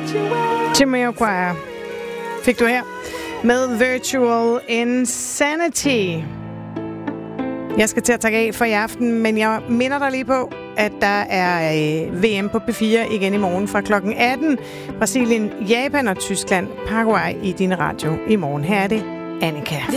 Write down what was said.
Jamiroquai fik du her med Virtual Insanity. Jeg skal til at takke af for i aften, men jeg minder dig lige på, at der er VM på P4 igen i morgen fra klokken 18. Brasilien, Japan og Tyskland, Paraguay i din radio i morgen. Her er det Annika.